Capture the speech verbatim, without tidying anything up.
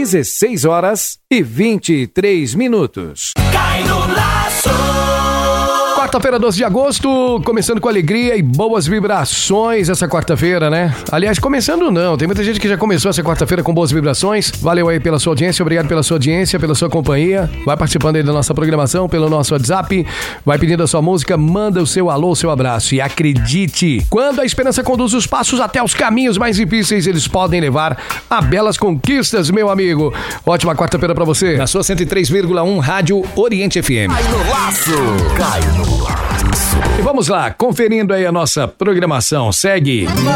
dezesseis horas e vinte e três minutos. Cai no laço. Quarta-feira, doze de agosto, começando com alegria e boas vibrações essa quarta-feira, né? Aliás, começando não, tem muita gente que já começou essa quarta-feira com boas vibrações. Valeu aí pela sua audiência, obrigado pela sua audiência, pela sua companhia. Vai participando aí da nossa programação pelo nosso WhatsApp, vai pedindo a sua música, manda o seu alô, o seu abraço. E acredite, quando a esperança conduz os passos até os caminhos mais difíceis, eles podem levar a belas conquistas, meu amigo. Ótima quarta-feira pra você. Na sua cento e três vírgula um Rádio Oriente F M. Cai no laço. Cai no laço. E vamos lá, conferindo aí a nossa programação. Segue.